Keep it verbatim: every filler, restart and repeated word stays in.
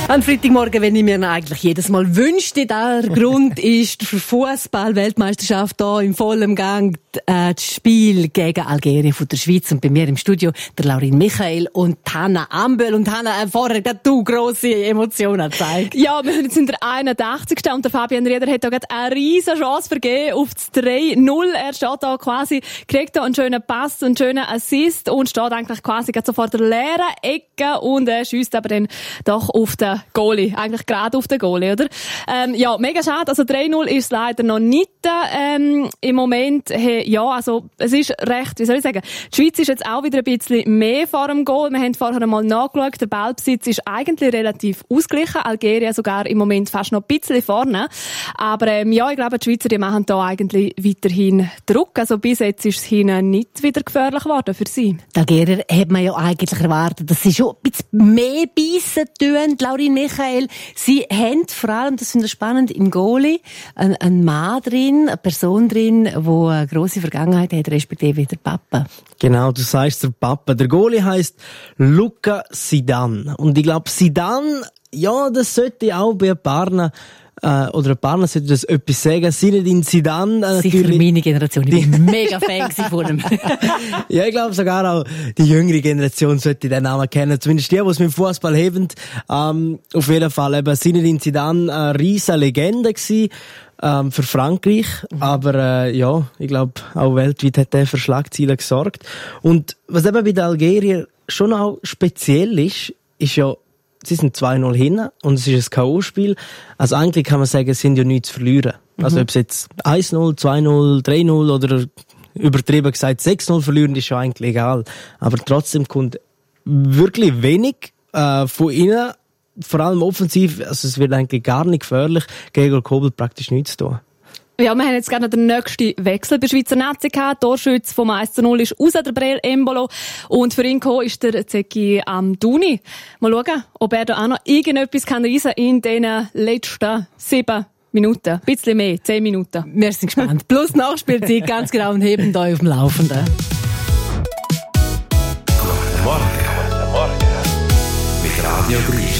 Am Freitagmorgen, wenn ich mir eigentlich jedes Mal wünschte, der Grund ist für Fußball-Weltmeisterschaft hier im vollen Gang, äh, das Spiel gegen Algerien von der Schweiz. Und bei mir im Studio der Laurin Michael und Hanna Amböhl. Und Hanna, äh, vorher gerade du grosse Emotionen gezeigt. Ja, wir sind jetzt in der einundachtzigsten und der Fabian Rieder hat da gerade eine riesen Chance vergeben auf das drei null. Er steht da quasi, kriegt da einen schönen Pass, einen schönen Assist und steht eigentlich quasi gerade so vor der leeren Ecke und er schiesst aber dann doch auf den Goalie. Eigentlich gerade auf den Goalie, oder? Ähm, ja, mega schade. Also drei null ist es leider noch nicht ähm, im Moment. Hey, ja, also es ist recht, wie soll ich sagen, die Schweiz ist jetzt auch wieder ein bisschen mehr vor dem Goal. Wir haben vorher einmal nachgeschaut, der Ballbesitz ist eigentlich relativ ausgeglichen. Algerien sogar im Moment fast noch ein bisschen vorne. Aber ähm, ja, ich glaube, die Schweizer die machen da eigentlich weiterhin Druck. Also bis jetzt ist es hinten nicht wieder gefährlich geworden für sie. Die Algerier hat man ja eigentlich erwartet, dass sie schon ein bisschen mehr beißen tun. Laurin Michael, sie haben vor allem, das finde ich spannend, im Goalie einen, einen Mann drin, eine Person drin, die eine grosse Vergangenheit hat, respektive der Papa. Genau, du sagst der Papa. Der Goalie heisst Luka Zidane. Und ich glaube, Zidane, ja, das sollte auch bei ein paar Äh, oder ein paar sollte das etwas sagen. Zinedine Zidane. Äh, Sicher meine Generation. Ich bin mega Fan von ihm. Ja, ich glaube sogar auch die jüngere Generation sollte den Namen kennen. Zumindest die, die es mit dem Fußball haben. Ähm, auf jeden Fall eben Zinedine Zidane eine riesige Legende gewesen. Ähm, für Frankreich. Mhm. Aber äh, ja, ich glaube, auch weltweit hat er für Schlagzeilen gesorgt. Und was eben bei den Algeriern schon auch speziell ist, ist ja, sie sind zwei null hinten und es ist ein K O-Spiel. Also eigentlich kann man sagen, es sind ja nichts zu verlieren. Mhm. Also ob es jetzt eins null, zwei null, drei null oder übertrieben gesagt sechs null verlieren, ist ja eigentlich egal. Aber trotzdem kommt wirklich wenig äh, von ihnen, vor allem offensiv, also es wird eigentlich gar nicht gefährlich, gegen Kobel praktisch nichts zu tun. Ja, wir haben jetzt gerne den nächsten Wechsel bei Schweizer Nazi gehabt. Torschütze vom eins zu null ist raus, der Breel Embolo. Und für ihn gekommen ist der Zeki Amdouni. Mal schauen, ob er da auch noch irgendetwas kann reisen in den letzten sieben Minuten. Ein bisschen mehr, zehn Minuten. Wir sind gespannt. Plus Nachspielzeit, ganz genau, und heben da auf dem Laufenden. Guten Morgen. Guten Morgen. Mit Radio drei.